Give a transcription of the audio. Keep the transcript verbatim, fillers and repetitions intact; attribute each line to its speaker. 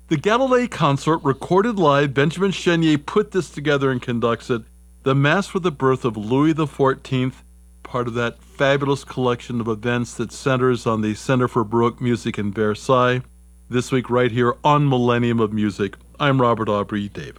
Speaker 1: The Galilei Consort, recorded live. Benjamin Chenier put this together and conducts it. The Mass for the Birth of Louis the fourteenth, part of that fabulous collection of events that centers on the Center for Baroque Music in Versailles. This week right here on Millennium of Music. I'm Robert Aubrey Davis.